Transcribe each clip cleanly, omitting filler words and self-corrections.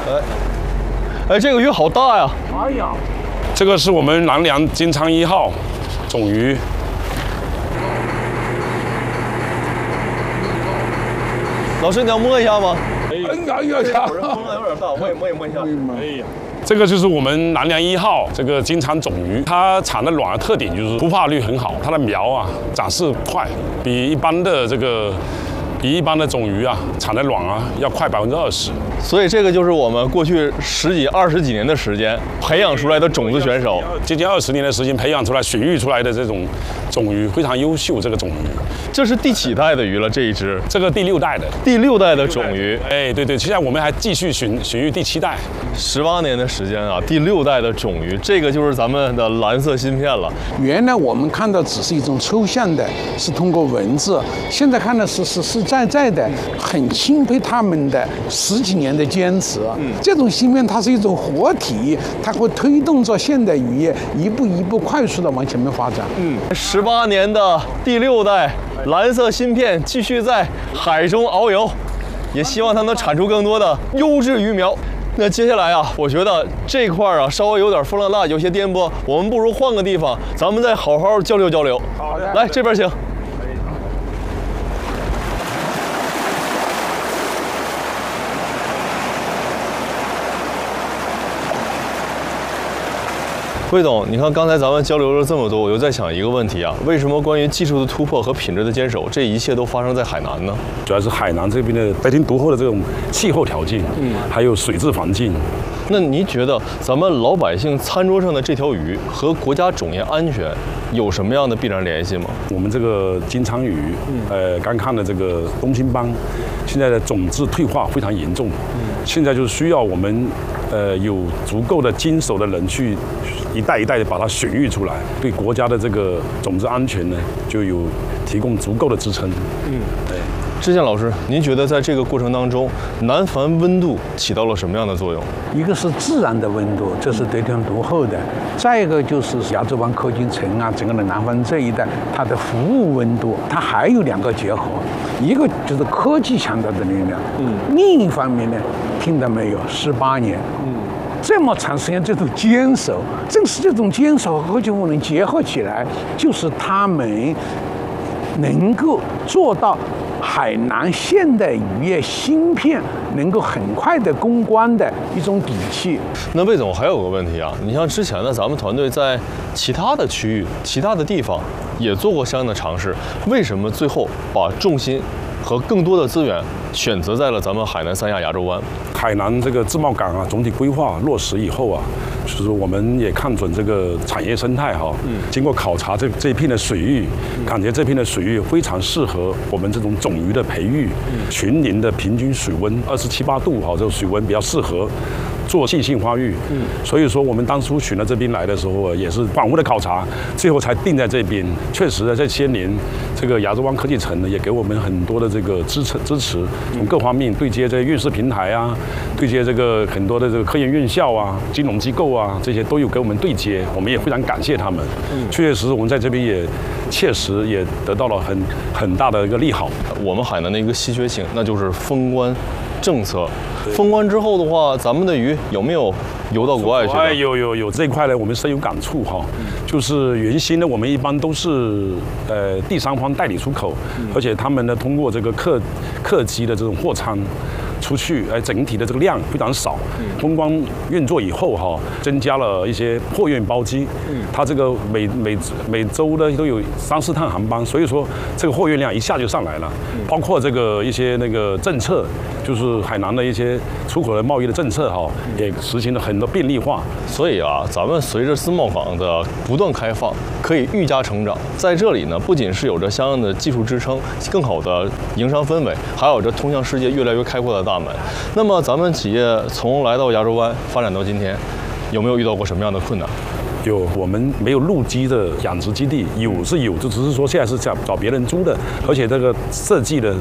哎，这个鱼好大呀！ 哎呀， 这个是我们南梁金鲳1号种鱼。 老师，你要摸一下吗？ 哎呀， 风有点大，我也摸一下。 哎呀， 这个就是我们南梁1号这个金鲳种鱼，它产的卵的特点就是孵化率很好，它的苗啊长势快，比一般的种鱼啊产的卵啊要快20%。 所以这个就是我们过去10几、20几年的时间培养出来的种子选手， 接近20年的时间培养出来、选育出来的这种种鱼非常优秀。这个种鱼， 这是第几代的鱼了？这一只， 这个第6代的， 第6代的种鱼。 哎，对，现在我们还继续选育第7代。 18年的时间啊，第6代的种鱼，这个就是咱们的蓝色芯片了。 原来我们看到只是一种抽象的，是通过文字，现在看到是实实在在的，很钦佩他们的10几年的坚持。这种芯片它是一种活体，它会推动着现代渔业一步一步快速的往前面发展。 18年的第6代蓝色芯片继续在海中遨游，也希望它能产出更多的优质鱼苗。那接下来啊，我觉得这块啊稍微有点风浪大，有些颠簸，我们不如换个地方，咱们再好好交流交流。 好的， 来这边请。魏总，你看刚才咱们交流了这么多，我就在想一个问题啊，为什么关于技术的突破和品质的坚守，这一切都发生在海南呢？ 主要是海南这边的得天独厚的这种气候条件，还有水质环境。 那您觉得咱们老百姓餐桌上的这条鱼和国家种业安全有什么样的必然联系吗？ 我们这个金鲳鱼，刚看的这个东星斑，现在的种质退化非常严重，现在就是需要我们有足够的经手的人去一代一代的把它选育出来，对国家的这个种子安全呢就有提供足够的支撑。对。 知县老师，您觉得在这个过程当中，南繁温度起到了什么样的作用？ 一个是自然的温度，这是得天独厚的；再一个就是亚洲湾科技城啊，整个的南方这一带，它的服务温度，它还有2个结合，一个就是科技强大的力量，另一方面呢，听到没有，18年，这么长时间这种坚守，正是这种坚守和科技赋能结合起来，就是他们能够做到海南现代渔业芯片能够很快的攻关的一种底气。 那魏总还有个问题啊，你像之前呢，咱们团队在其他的区域、其他的地方也做过相应的尝试，为什么最后把重心和更多的资源选择在了咱们海南三亚亚洲湾？ 海南这个自贸港啊，总体规划落实以后啊，就是我们也看准这个产业生态哈，经过考察这一片的水域，感觉这片的水域非常适合我们这种种鱼的培育，群龄的平均水温27、8度哈，这个水温比较适合做细性发育。所以说我们当初选到这边来的时候，也是反复的考察，最后才定在这边。确实在这些年，这个亚洲湾科技城呢，也给我们很多的这个支持，从各方面对接这些院士平台啊，对接这个很多的这个科研院校啊、金融机构啊，这些都有给我们对接，我们也非常感谢他们。确实我们在这边也切实也得到了很大的一个利好。 我们海南的一个稀缺性，那就是封关政策。封关之后的话，咱们的鱼有没有游到国外去？ 有这一块呢，我们深有感触哈。就是原先呢，我们一般都是第三方代理出口，而且他们呢通过这个客机的这种货舱出去，整体的这个量非常少。封关运作以后哈，增加了一些货运包机，它这个每周呢都有3、4趟航班，所以说这个货运量一下就上来了。包括这个一些那个政策，就是海南的一些出口的贸易的政策哈，也实行了很多便利化。 所以啊，咱们随着自贸港的不断开放，可以愈加成长。在这里呢，不仅是有着相应的技术支撑，更好的营商氛围，还有着通向世界越来越开阔的大门。那么，咱们企业从来到亚洲湾发展到今天，有没有遇到过什么样的困难？ 有，我们没有陆基的养殖基地，有，就只是说现在是找别人租的，而且这个设计的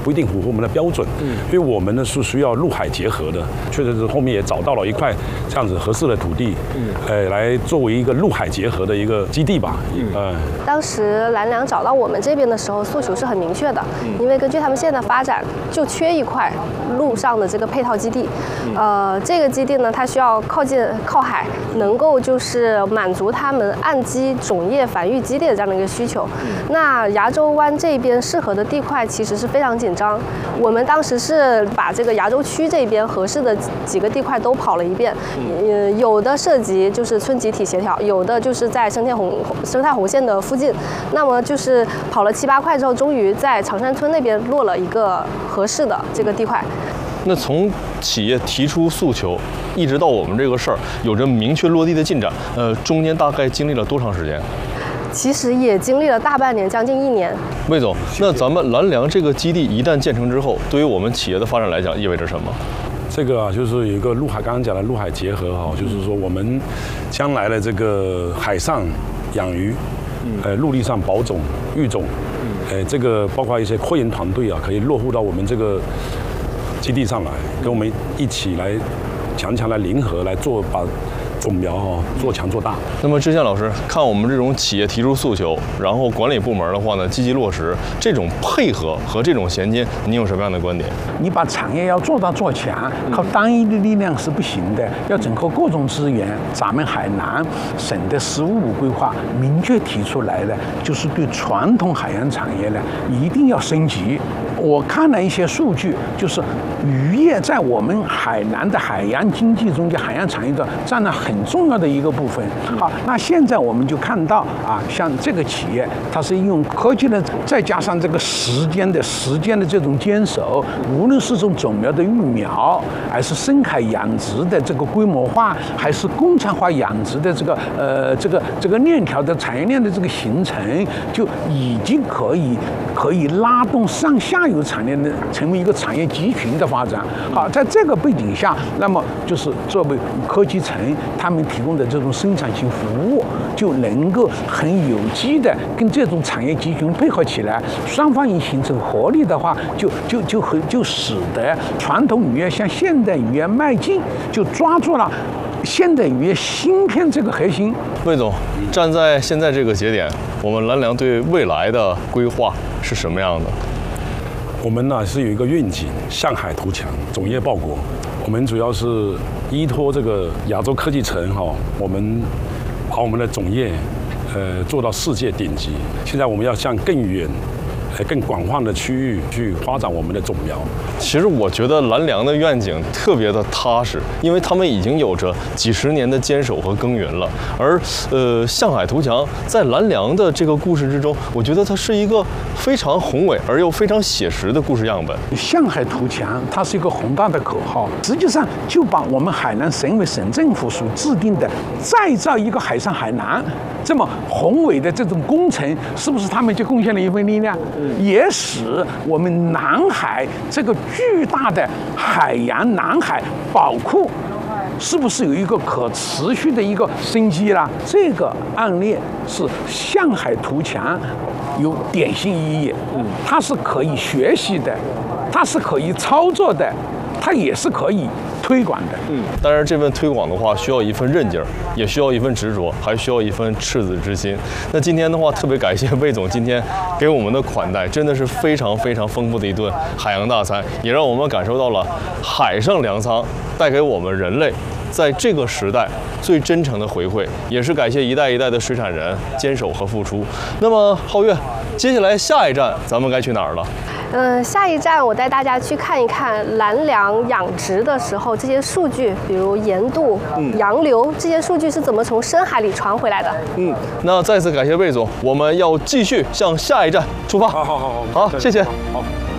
不一定符合我们的标准。因为我们呢是需要陆海结合的，确实是后面也找到了一块这样子合适的土地，来作为一个陆海结合的一个基地吧。 当时蓝梁找到我们这边的时候，诉求是很明确的，因为根据他们现在的发展，就缺一块陆上的这个配套基地。这个基地呢，它需要靠海，能够就是满足他们岸基种业繁育激烈的这样的一个需求。那崖州湾这边适合的地块其实是非常紧张，我们当时是把这个崖州区这边合适的几个地块都跑了一遍，有的涉及就是村集体协调，有的就是在生态红线的附近，那么就是跑了7、8块之后，终于在长山村那边落了一个合适的这个地块。 那从企业提出诉求，一直到我们这个事儿有着明确落地的进展，中间大概经历了多长时间？ 其实也经历了大半年，将近1年。 魏总，那咱们蓝梁这个基地一旦建成之后，对于我们企业的发展来讲，意味着什么？ 这个啊，就是有一个陆海，刚刚讲的陆海结合哈，就是说我们将来的这个海上养鱼，陆地上保种育种，这个包括一些科研团队啊，可以落户到我们这个基地上来，跟我们一起来强来联合来做，把种苗做强做大。 那么志宪老师，看我们这种企业提出诉求，然后管理部门的话呢积极落实，这种配合和这种衔接，您有什么样的观点？ 你把产业要做大做强，靠单一的力量是不行的，要整合各种资源。咱们海南省的“15+5”规划明确提出来的，就是对传统海洋产业呢一定要升级。我看了一些数据，就是渔业在我们海南的海洋经济中间，海洋产业中占了很重要的一个部分。好，那现在我们就看到啊，像这个企业，它是用科技呢，再加上这个时间的这种坚守，无论是从种苗的育苗，还是深海养殖的这个规模化，还是工厂化养殖的这个链条的产业链的这个形成，就已经可以拉动上下游产业的成为一个产业集群的发展。好，在这个背景下，那么就是作为科技城，他们提供的这种生产性服务，就能够很有机的跟这种产业集群配合起来，双方一形成合力的话，就使得传统渔业向现代渔业迈进，就抓住了现代渔业芯片这个核心。 魏总，站在现在这个节点，我们蓝梁对未来的规划是什么样的？ 我们呢是有一个愿景，向海图强，种业报国。我们主要是依托这个亚洲科技城我们把我们的种业做到世界顶级。现在我们要向更远、更广泛的区域去发展我们的种苗。 其实我觉得蓝梁的愿景特别的踏实，因为他们已经有着几十年的坚守和耕耘了。而向海图强在蓝梁的这个故事之中，我觉得它是一个非常宏伟而又非常写实的故事样本。 向海图强，它是一个宏大的口号，实际上就把我们海南省委省政府所制定的再造一个海上海南这么宏伟的这种工程，是不是他们就贡献了一份力量？也使我们南海这个巨大的海洋南海宝库，是不是有一个可持续的一个生机啦？这个案例是向海图强，有典型意义。它是可以学习的，它是可以操作的，它也是可以推广的。 当然这份推广的话，需要一份韧劲儿，也需要一份执着，还需要一份赤子之心。那今天的话，特别感谢魏总今天给我们的款待，真的是非常非常丰富的一顿海洋大餐，也让我们感受到了海上粮仓带给我们人类在这个时代最真诚的回馈，也是感谢一代一代的水产人坚守和付出。那么皓月，接下来下一站咱们该去哪儿了？ 下一站我带大家去看一看蓝梁养殖的时候这些数据，比如盐度、洋流这些数据是怎么从深海里传回来的。 那再次感谢魏总，我们要继续向下一站出发。 好， 好，谢谢。 好。